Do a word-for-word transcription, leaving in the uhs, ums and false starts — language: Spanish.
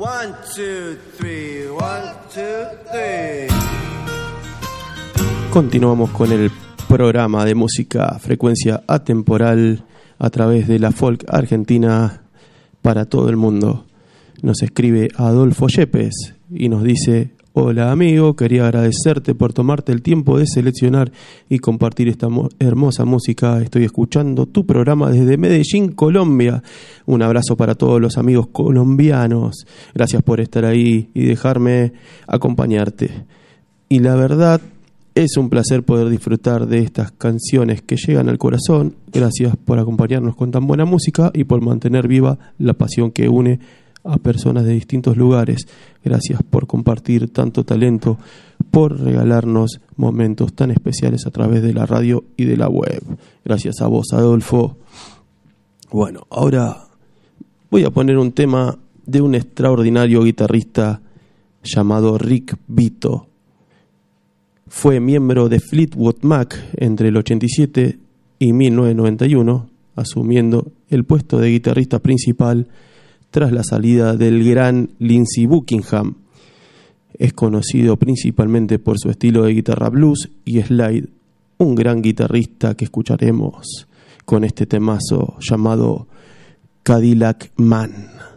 One, two, three, one, two, three. Continuamos con el programa de música frecuencia atemporal a través de la folk argentina para todo el mundo. Nos escribe Adolfo Yepes y nos dice: hola amigo, quería agradecerte por tomarte el tiempo de seleccionar y compartir esta mo- hermosa música. Estoy escuchando tu programa desde Medellín, Colombia. Un abrazo para todos los amigos colombianos. Gracias por estar ahí y dejarme acompañarte. Y la verdad, es un placer poder disfrutar de estas canciones que llegan al corazón. Gracias por acompañarnos con tan buena música y por mantener viva la pasión que une a personas de distintos lugares. Gracias por compartir tanto talento, por regalarnos momentos tan especiales a través de la radio y de la web. Gracias a vos, Adolfo. Bueno, ahora voy a poner un tema de un extraordinario guitarrista llamado Rick Vito. Fue miembro de Fleetwood Mac entre el ochenta y siete y mil novecientos noventa y uno, asumiendo el puesto de guitarrista principal tras la salida del gran Lindsey Buckingham. Es conocido principalmente por su estilo de guitarra blues y slide, un gran guitarrista que escucharemos con este temazo llamado Cadillac Man.